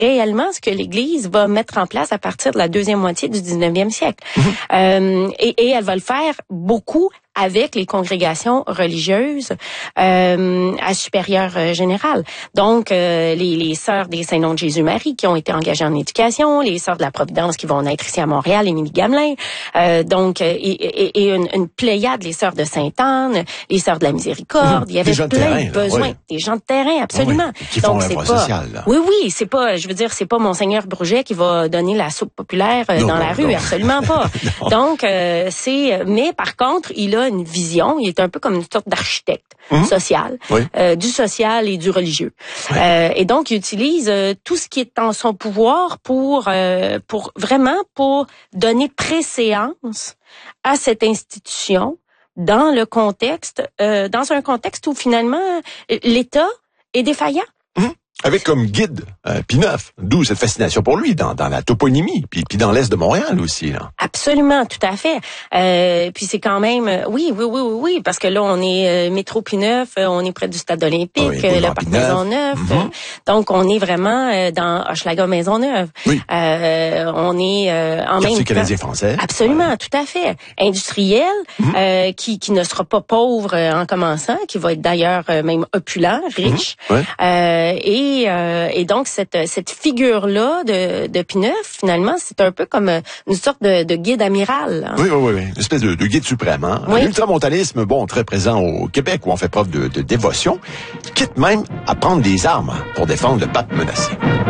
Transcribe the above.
réellement ce que l'Église va mettre en place à partir de la deuxième moitié du 19e siècle. Et elle va le faire beaucoup avec les congrégations religieuses à supérieur général. Donc, les sœurs des Saint-Nom de Jésus-Marie qui ont été engagées en éducation, les sœurs de la Providence qui vont naître ici à Montréal, Émilie Gamelin, et une pléiade, les sœurs de Sainte-Anne, les sœurs de la Miséricorde. Il y avait plein de besoins. Des gens de terrain, absolument. Oui, qui font l'œuvre sociale, là. Oui, c'est pas, je veux dire, c'est pas Monseigneur Bourget qui va donner la soupe populaire dans la rue, absolument pas. Donc, mais par contre, il a une vision, il est un peu comme une sorte d'architecte social, du social et du religieux. Et donc, il utilise tout ce qui est en son pouvoir pour donner préséance à cette institution dans un contexte où finalement l'État est défaillant. Avec comme guide Pie IX, d'où cette fascination pour lui dans la toponymie, puis dans l'est de Montréal aussi, là. Absolument, tout à fait. Puis c'est quand même, oui, parce que là on est métro Pie IX, on est près du stade olympique, le parc Maisonneuve, donc on est vraiment dans Hochelaga Maisonneuve. Oui. On est en même temps canadien-français. Absolument, tout à fait. Industriel, qui ne sera pas pauvre en commençant, qui va être d'ailleurs même opulent, riche, et donc cette figure-là de Pie IX, finalement, c'est un peu comme une sorte de guide amiral. Hein. Oui. Une espèce de guide suprême. Hein? L'ultramontanisme, très présent au Québec, où on fait preuve de dévotion, quitte même à prendre des armes pour défendre le pape menacé.